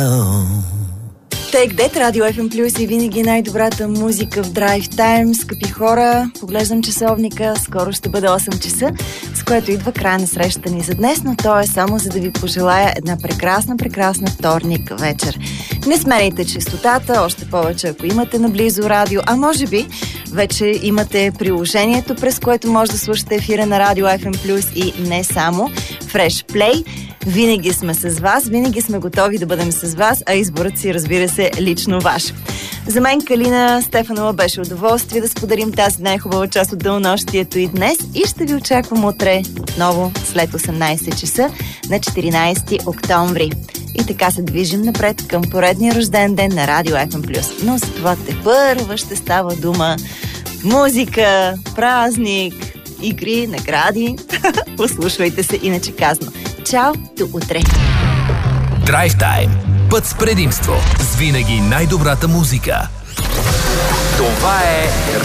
Take That, Радио FM Plus и винаги най-добрата музика в Drive Time. Скъпи хора, поглеждам часовника, скоро ще бъде 8 часа, с което идва края на срещата ни за днес, но то е само за да ви пожелая една прекрасна вторник вечер. Не сменяйте честотата, още повече ако имате наблизо радио, а може би вече имате приложението, през което може да слушате ефира на Радио FM Plus и не само. Fresh Play. Винаги сме с вас, винаги сме готови да бъдем с вас, а изборът си, разбира се, лично ваш. За мен Калина Стефанова беше удоволствие да споделим тази най-хубава част от денонощието и днес и ще ви очаквам утре отново след 18 часа на 14 октомври. И така се движим напред към поредния рожден ден на Радио FM+. Но за това тепърва ще става дума. Музика, празник, игри, награди. Послушвайте се, иначе казано. Чао, до утре! Drive Time. Път с предимство. С винаги най-добрата музика. Това е